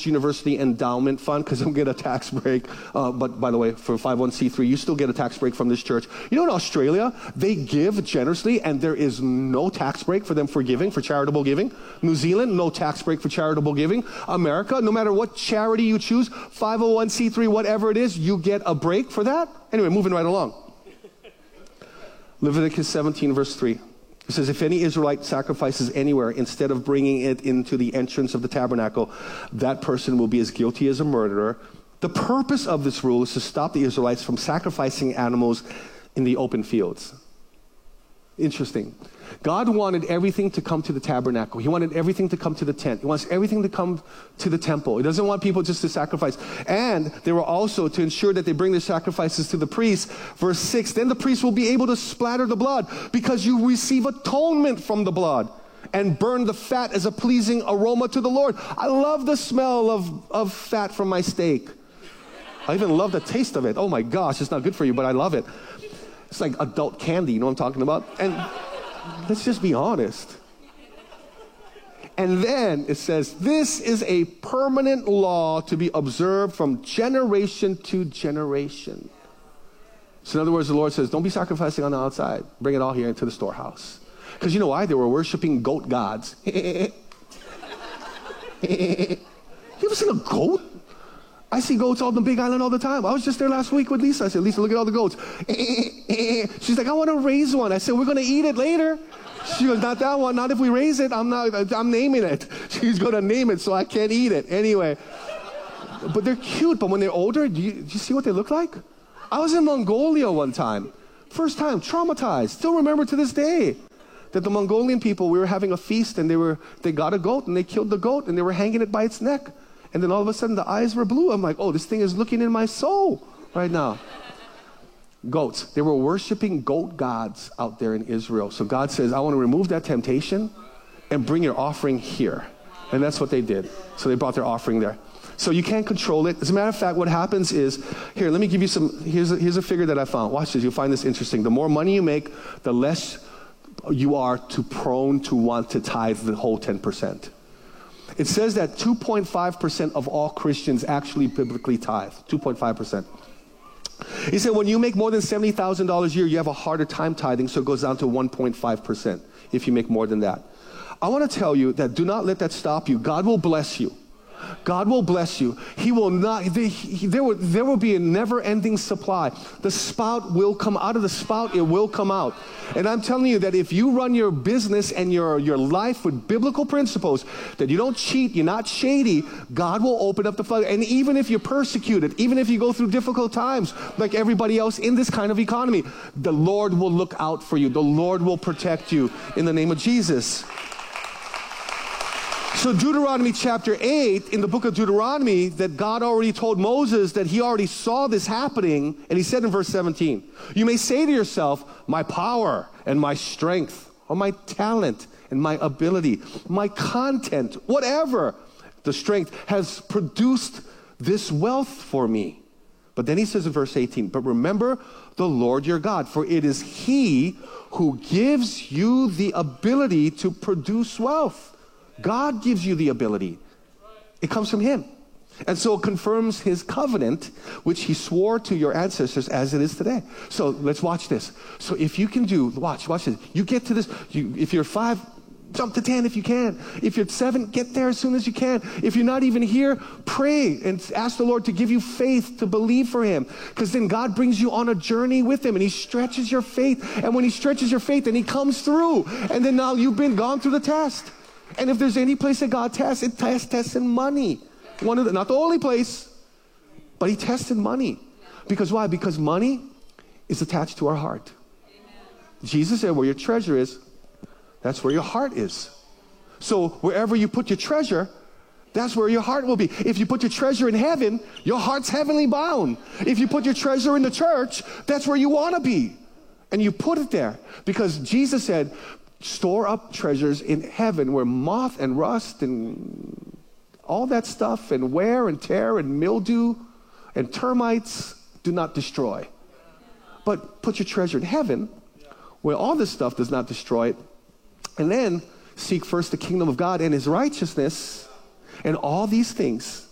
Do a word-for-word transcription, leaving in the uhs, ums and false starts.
Cambridge University Endowment Fund because I'm getting a tax break. Uh, but by the way, for five oh one c three, you still get a tax break from this church. You know, in Australia, they give generously and there is no tax break for them for giving, for charitable giving. New Zealand, no tax break for charitable giving. America, no matter what charity you choose, five oh one c three, whatever it is, you get a break for that. Anyway, moving right along. Leviticus seventeen, verse three. It says, if any Israelite sacrifices anywhere instead of bringing it into the entrance of the tabernacle, that person will be as guilty as a murderer. The purpose of this rule is to stop the Israelites from sacrificing animals in the open fields. Interesting. God wanted everything to come to the tabernacle. He wanted everything to come to the tent. He wants everything to come to the temple. He doesn't want people just to sacrifice. And they were also to ensure that they bring their sacrifices to the priest. Verse six, then the priest will be able to splatter the blood because you receive atonement from the blood and burn the fat as a pleasing aroma to the Lord. I love the smell of, of fat from my steak. I even love the taste of it. Oh my gosh, it's not good for you, but I love it. It's like adult candy, you know what I'm talking about? And let's just be honest. And then it says, this is a permanent law to be observed from generation to generation. So in other words, the Lord says, don't be sacrificing on the outside. Bring it all here into the storehouse. Because you know why? They were worshiping goat gods. You ever seen a goat? I see goats on the Big Island all the time. I was just there last week with Lisa. I said, Lisa, look at all the goats. She's like, I want to raise one. I said, we're going to eat it later. She goes, not that one. Not if we raise it. I'm not. I'm naming it. She's going to name it, so I can't eat it. Anyway. But they're cute. But when they're older, do you, do you see what they look like? I was in Mongolia one time. First time, traumatized. Still remember to this day that the Mongolian people, we were having a feast, and they were they got a goat, and they killed the goat, and they were hanging it by its neck. And then all of a sudden, the eyes were blue. I'm like, oh, this thing is looking in my soul right now. Goats. They were worshiping goat gods out there in Israel. So God says, I want to remove that temptation and bring your offering here. And that's what they did. So they brought their offering there. So you can't control it. As a matter of fact, what happens is, here, let me give you some, here's a, here's a figure that I found. Watch this. You'll find this interesting. The more money you make, the less you are to prone to want to tithe the whole ten percent. It says that two point five percent of all Christians actually biblically tithe. two point five percent. He said when you make more than seventy thousand dollars a year, you have a harder time tithing, so it goes down to one point five percent if you make more than that. I want to tell you that do not let that stop you. God will bless you. God will bless you. He will not, he, he, there, will, there will be a never-ending supply. The spout will come out of the spout, it will come out. And I'm telling you that if you run your business and your, your life with biblical principles, that you don't cheat, you're not shady, God will open up the flood. And even if you're persecuted, even if you go through difficult times, like everybody else in this kind of economy, the Lord will look out for you. The Lord will protect you in the name of Jesus. So Deuteronomy chapter eight, in the book of Deuteronomy, that God already told Moses that he already saw this happening, and he said in verse seventeen, you may say to yourself, my power and my strength, or my talent and my ability, my content, whatever, the strength has produced this wealth for me. But then he says in verse eighteen, but remember the Lord your God, for it is he who gives you the ability to produce wealth. God gives you the ability. It comes from him. And so it confirms his covenant, which he swore to your ancestors as it is today. So let's watch this. So if you can do, watch, watch this. You get to this, you, if you're five, jump to ten if you can. If you're seven, get there as soon as you can. If you're not even here, pray and ask the Lord to give you faith to believe for him. Because then God brings you on a journey with him and he stretches your faith. And when he stretches your faith, then he comes through. And then now you've been gone through the test. And if there's any place that God tests, it tests, tests in money. One of the, not the only place, but he tests in money. Because why? Because money is attached to our heart. Jesus said, where your treasure is, that's where your heart is. So wherever you put your treasure, that's where your heart will be. If you put your treasure in heaven, your heart's heavenly bound. If you put your treasure in the church, that's where you want to be. And you put it there. Because Jesus said, store up treasures in heaven where moth and rust and all that stuff and wear and tear and mildew and termites do not destroy. But put your treasure in heaven where all this stuff does not destroy it. And then seek first the kingdom of God and his righteousness, and all these things